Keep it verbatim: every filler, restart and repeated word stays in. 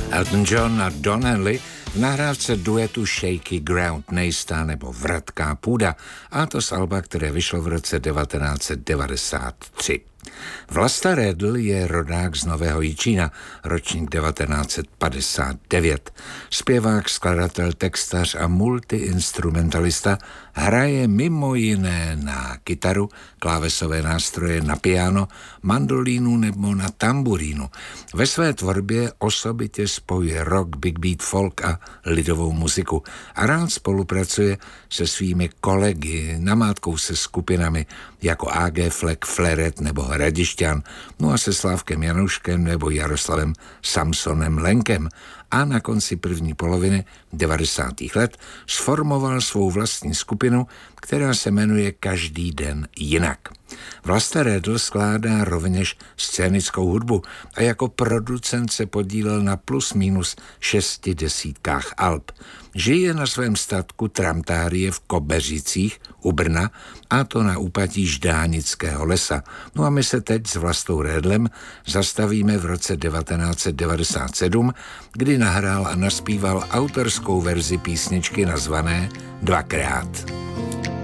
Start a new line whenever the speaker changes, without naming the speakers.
Elton John a Don Henley v nahrávce duetu Shaky Ground, nejistá nebo vratká půda, a to z alba, které vyšlo v roce devatenáct set devadesát tři. Vlasta Redl je rodák z Nového Jičína, ročník devatenáct set padesát devět. Zpěvák, skladatel, textař a multiinstrumentalista, hraje mimo jiné na kytaru, klávesové nástroje, na piano, mandolínu nebo na tamburínu. Ve své tvorbě osobitě spojuje rock, big beat, folk a lidovou muziku a rád spolupracuje se svými kolegy, namátkou se skupinami jako á gé Flek, Fleret nebo Hradišťan, no a se Slávkem Januškem nebo Jaroslavem Samsonem Lenkem, a na konci první poloviny devadesátých let sformoval svou vlastní skupinu, která se jmenuje Každý den jinak. Vlasta Redl skládá rovněž scénickou hudbu a jako producent se podílel na plus minus šesti desítkách alb. Žije na svém statku Tramtárie v Kobeřicích u Brna, a to na úpatí Ždánického lesa. No a my se teď s Vlastou Redlem zastavíme v roce devatenáct set devadesát sedm, kdy nahrál a naspíval autorskou verzi písničky nazvané Dvakrát.